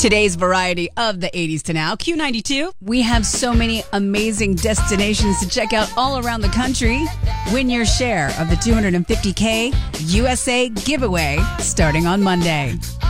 Today's variety of the 80s to now. Q92. We have so many amazing destinations to check out all around the country. Win your share of the $250K USA giveaway starting on Monday.